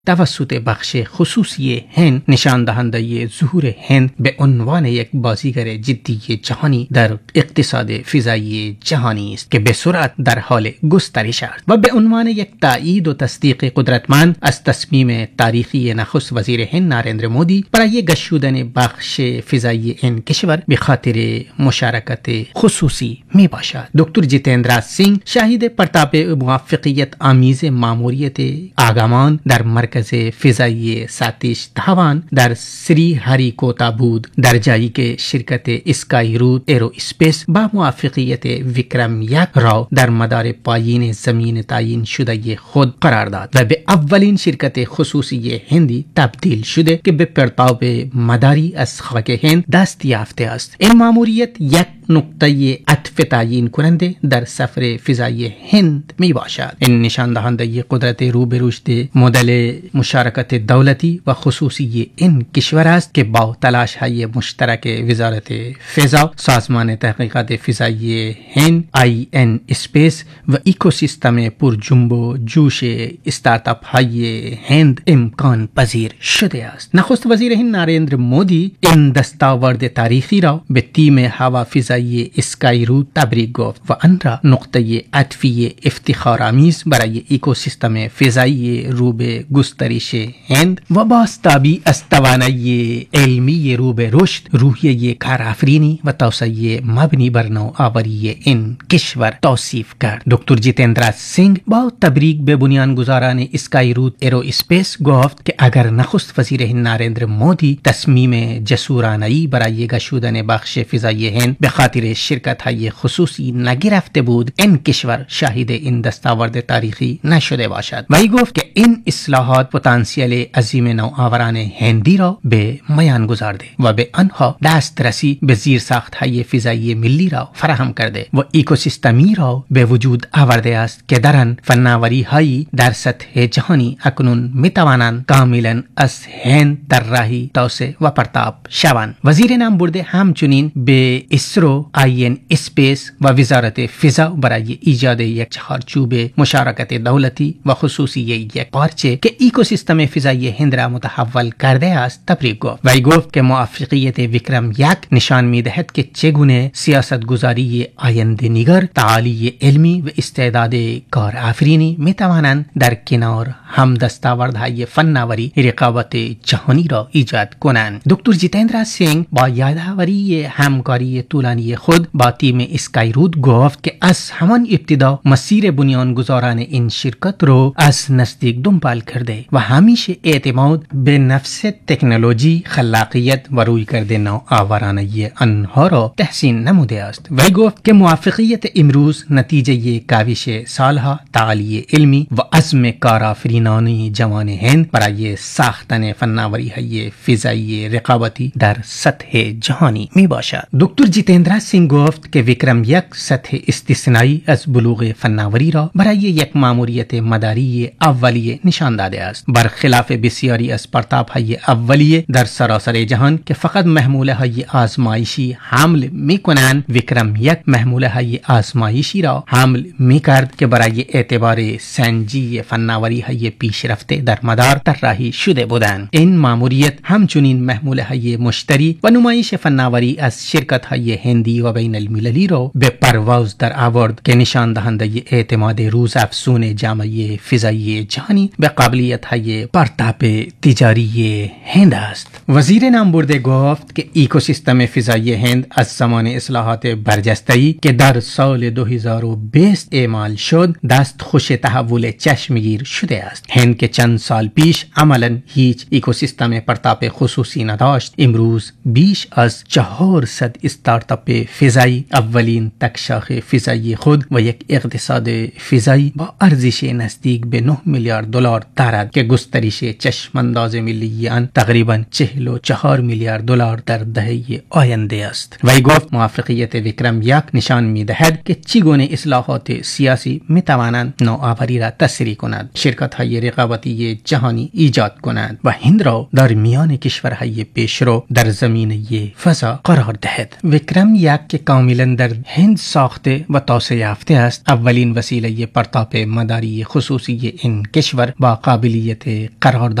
توسط بخش خصوصی هند نشان دهنده ظهور هند به عنوان یک بازیگر جدی جهانی در اقتصاد فضایی جهانی است که به سرعت در حال گسترش است و به عنوان یک تایید و تصدیق قدرتمند از تصمیم تاریخی نخست وزیر هند نریندر مودی برای گشودن بخش فضایی این کشور به خاطر مشارکت خصوصی می باشد. دکتر جیتندر سینگ شاهد پرتاب موفقیت آمیز ماموریت آگامان در مرکز فضایی ساتیش دهوان در سری هریکوتا بود، در جایی که شرکت اسکای روت ایرو اسپیس با موفقیت ویکرم یک را در مدار پایین زمین تعیین شده خود قرار داد و به اولین شرکت خصوصی هندی تبدیل شده که به پرتاب مداری از خاک هند دست یافته است. این ماموریت یک نقطه عطف تعیین کننده در سفر فضایی هند می باشد. این نشان دهنده قدرت رو به رشد مدل مشارکت دولتی و خصوصی این کشور است که با تلاش های مشترک وزارت فضا، سازمان تحقیقات فضایی هند IN اسپیس و اکوسیستم پر جنب و جوش استارتاپ های هند امکان پذیر شده است. نخست وزیر هند نریندر مودی این دستاورد تاریخی را به تیم هوا فضایی اسکای روت تبریک گفت و آن را نقطه عطفی افتخارآمیز برای اکوسیستم فضایی رو به گسترش هند و بازتابی از توانایی علمی رو به رشد، روحیه کارآفرینی و توسعه مبنی بر نوآوری این کشور توصیف کرد. دکتر جیتندر سینگ با تبریک به بنیانگذاران اسکای روت ایرو اسپیس گفت که اگر نخست وزیر هند نریندر مودی تصمیم جسورانه‌ای برای گشودن بخش فضایی هند به خاطر شرکت های خصوصی نگرفته بود، این کشور شاهد این دستاورد تاریخی نشده باشد. وی گفت که این اصلاحات پتانسیل عظیم نوآوران هندی را به میان گذارده و به آنها دسترسی به زیرساخت های فضایی ملی را فراهم کرده و اکوسیستمی را به وجود آورده است که در آن فناوری هایی در سطح جهانی اکنون می توانند کاملا از هند در راهی توسعه و پرتاب شوند. وزیر نامبرده همچنین به اسرو، IN اسپیس و وزارت فضا برای ایجاد یک چهارچوب مشارکت دولتی و خصوصی یک پارچه که اکوسیستم فضایی هند را متحول کرده است تبریک گفت. وی گفت که موفقیت ویکرم یک نشان می‌دهد که چگونه سیاستگذاری آینده‌نگر، تعالی علمی و استعداد کارآفرینی می‌توانند در کنار هم دستاوردهای فناوری رقابت جهانی را ایجاد کنند. دکتر جیتندر سینگ با یادآوری همکاری طولانی خود با تیم اسکای روت گفت که از همان ابتدا مسیر بنیانگذاران این شرکت رو از نزدیک دنبال کرده و همیشه اعتماد به نفس تکنولوژی، خلاقیت و رویکرد نوآورانه آنها را تحسین نموده است. وی گفت که موفقیت امروز نتیجه کاوش سالها تعالی علمی و عزم کارآفرینانه جوان هند برای ساختن فناوری‌های فضایی رقابتی در سطح جهانی می باشد. دکتر جیتندر سینگ گفت که ویکرم یک سطح استثنایی از بلوغ فناوری را برای یک ماموریت مداری اولیه نشان داده است، برخلاف بسیاری از پرتاب‌های اولیه در سراسر جهان که فقط محموله‌های آزمایشی حمل می‌کنند. ویکرم یک محموله‌های آزمایشی را حمل می‌کرد که برای اعتبار سنجی فناوری‌های پیشرفته در مدار طراحی شده بودند. این ماموریت همچنین محموله‌های مشتری و نمایش فناوری از شرکت‌های هندی و بین المللی را به پرواز در آورد که نشان دهنده اعتماد روزافزون جامعه فضایی جهانی به قابلیت‌های پرتاب تجاری هند است. وزیر نامبرده گفت که اکوسیستم فضایی هند از زمان اصلاحات برجسته‌ای که در سال 2020 اعمال شد دست خوش تحول چشمگیر شده است. هند که چند سال پیش عملاً هیچ اکوسیستم پرتاب خصوصی نداشت، امروز بیش از 400 استارتاپ فضایی، اولین تکشاخ فضایی خود و یک اقتصاد فضایی با ارزش نزدیک به 9 میلیارد دلار دارد که گسترش چشمانداز ملی آن تقریباً 44 میلیارد دلار در دهه آینده است. وی گفت موفقیت ویکرم یک نشان می‌دهد که چگونه اصلاحات سیاسی می‌توانند نوآوری را تسریع کند، شرکت‌های رقابتی جهانی ایجاد کنند و هند را در میان کشورهای پیشرو در زمینه فضا قرار دهد. ویکرم یک که کاملا در هند ساخته و توسعه یافته است، اولین وسیله پرتاب مداری خصوصی این کشور با قابلیت قرار